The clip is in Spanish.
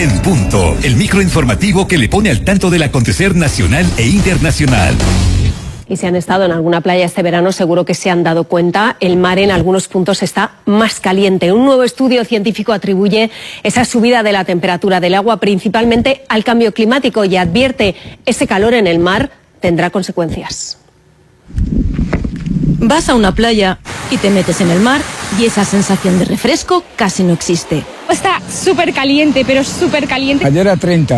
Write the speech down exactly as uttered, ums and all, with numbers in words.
en punto. El microinformativo que le pone al tanto del acontecer nacional e internacional. Y si han estado en alguna playa este verano, seguro que se han dado cuenta, el mar en algunos puntos está más caliente. Un nuevo estudio científico atribuye esa subida de la temperatura del agua principalmente al cambio climático y advierte ese calor en el mar tendrá consecuencias. Vas a una playa y te metes en el mar y esa sensación de refresco casi no existe. Está súper caliente, pero súper caliente. Ayer a treinta.